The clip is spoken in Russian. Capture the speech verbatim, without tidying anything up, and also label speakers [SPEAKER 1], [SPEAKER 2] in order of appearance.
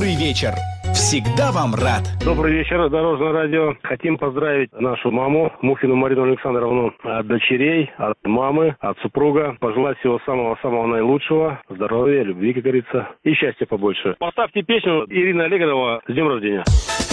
[SPEAKER 1] Добрый вечер. Всегда вам рад.
[SPEAKER 2] Добрый вечер, Дорожное радио. Хотим поздравить нашу маму, Мухину Марину Александровну, от дочерей, от мамы, от супруга. Пожелать всего самого-самого наилучшего, здоровья, любви, как говорится, и счастья побольше. Поставьте песню Ирины Аллегрова «С днем рождения».